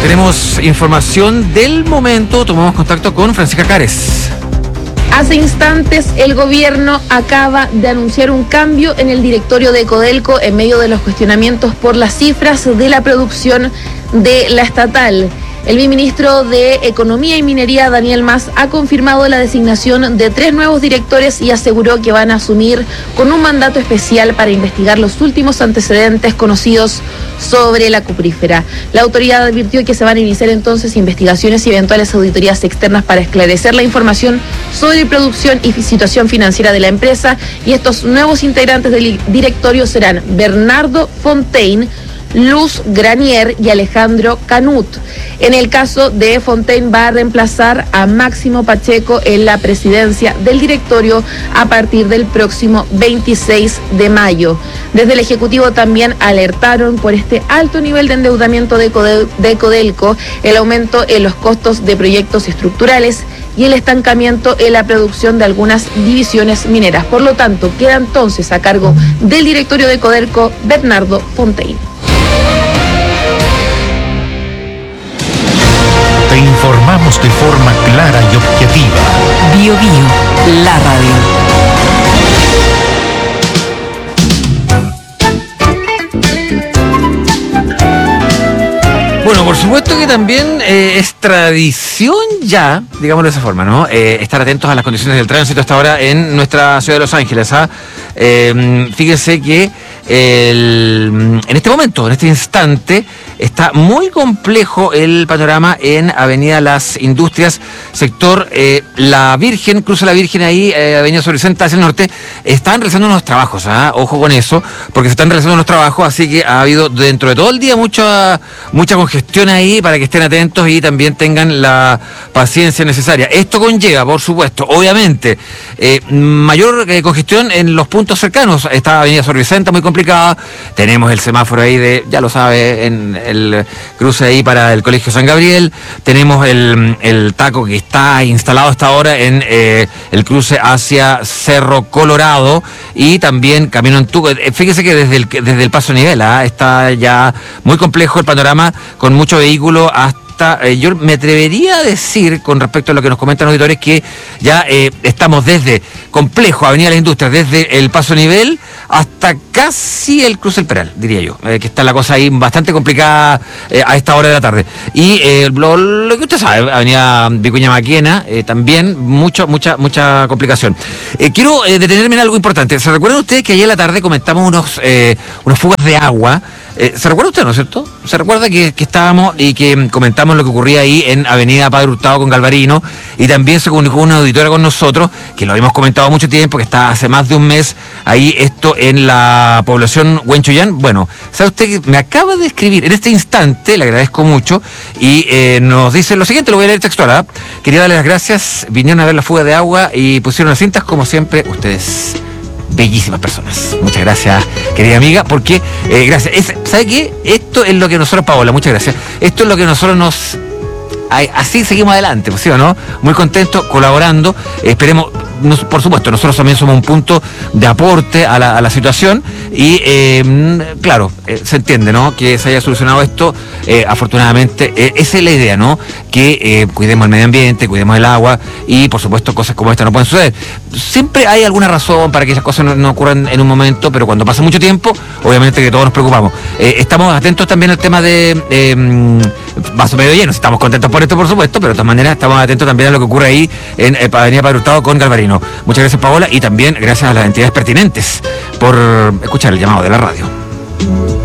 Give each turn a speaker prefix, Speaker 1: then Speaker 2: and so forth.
Speaker 1: Tenemos información del momento, tomamos contacto con Francisca Cares.
Speaker 2: Hace instantes el gobierno acaba de anunciar un cambio en el directorio de Codelco en medio de los cuestionamientos por las cifras de la producción de la estatal. El viceministro de Economía y Minería, Daniel Mas, ha confirmado la designación de 3 nuevos directores y aseguró que van a asumir con un mandato especial para investigar los últimos antecedentes conocidos sobre la cuprífera. La autoridad advirtió que se van a iniciar entonces investigaciones y eventuales auditorías externas para esclarecer la información sobre producción y situación financiera de la empresa, y estos nuevos integrantes del directorio serán Bernardo Fontaine, Luz Granier y Alejandro Canut. En el caso de Fontaine, va a reemplazar a Máximo Pacheco en la presidencia del directorio a partir del próximo 26 de mayo. Desde el Ejecutivo también alertaron por este alto nivel de endeudamiento de Codelco, el aumento en los costos de proyectos estructurales y el estancamiento en la producción de algunas divisiones mineras. Por lo tanto, queda entonces a cargo del directorio de Codelco Bernardo Fontaine.
Speaker 3: Te informamos de forma clara y objetiva.
Speaker 4: Bio Bio, la radio.
Speaker 1: Bueno, por supuesto que también es tradición ya, digámoslo de esa forma, ¿no? Estar atentos a las condiciones del tránsito hasta ahora en nuestra ciudad de Los Ángeles. Fíjese que en este momento, en este instante, está muy complejo el panorama en Avenida Las Industrias, sector La Virgen, cruza La Virgen ahí, Avenida Sobrecenta hacia el norte. Están realizando unos trabajos, ojo con eso, porque se están realizando unos trabajos, así que ha habido dentro de todo el día mucha congestión ahí, para que estén atentos y también tengan la paciencia necesaria. Esto conlleva, por supuesto, obviamente, mayor congestión en los puntos cercanos. Está Avenida Sobrecenta muy complicada, tenemos el semáforo ahí ya lo sabe, en el cruce ahí para el Colegio San Gabriel, tenemos el taco que está instalado hasta ahora en el cruce hacia Cerro Colorado, y también Camino Antuco. Fíjese que desde el paso a nivel está ya muy complejo el panorama, con mucho vehículo hasta... yo me atrevería a decir, con respecto a lo que nos comentan los auditores, que ya estamos desde complejo Avenida Las Industrias, desde el paso a nivel hasta casi el cruce del Peral, diría yo, que está la cosa ahí bastante complicada a esta hora de la tarde. Y lo que usted sabe, Avenida Vicuña Maquena, también mucha complicación. Quiero detenerme en algo importante. ¿Se recuerdan ustedes que ayer en la tarde comentamos unas fugas de agua? ¿Se recuerda usted, no es cierto? ¿Se recuerda que estábamos y que comentamos lo que ocurría ahí en Avenida Padre Hurtado con Galvarino? Y también se comunicó una auditora con nosotros, que lo habíamos comentado mucho tiempo, que está hace más de un mes ahí, esto en la población Huenchoyán. Bueno, ¿sabe usted que me acaba de escribir en este instante? Le agradezco mucho, y nos dice lo siguiente, lo voy a leer textual. Quería darles las gracias, vinieron a ver la fuga de agua y pusieron las cintas, como siempre, ustedes... bellísimas personas. Muchas gracias, querida amiga, porque gracias. ¿Sabe qué? Esto es lo que nosotros, Paola, muchas gracias. Esto es lo que nosotros así seguimos adelante, ¿sí o no? Muy contentos, colaborando. Esperemos, por supuesto, nosotros también somos un punto de aporte a la situación, y claro, se entiende, ¿no? Que se haya solucionado esto, afortunadamente, esa es la idea, ¿no? Que cuidemos el medio ambiente, cuidemos el agua, y por supuesto cosas como esta no pueden suceder. Siempre hay alguna razón para que esas cosas no ocurran en un momento, pero cuando pasa mucho tiempo, obviamente que todos nos preocupamos. Estamos atentos también al tema de vaso medio lleno. Estamos contentos por esto, por supuesto, pero de todas maneras estamos atentos también a lo que ocurre ahí en Avenida Padre Hurtado con Galvarino. Muchas gracias, Paola, y también gracias a las entidades pertinentes por escuchar el llamado de la radio.